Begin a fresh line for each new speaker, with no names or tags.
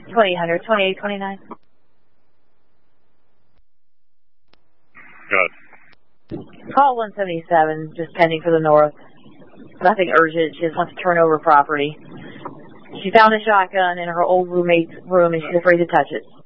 2800, 2829.
Good.
Call 177, just pending for the north. Nothing urgent. She just wants to turn over property. She found a shotgun in her old roommate's room and she's afraid to touch it.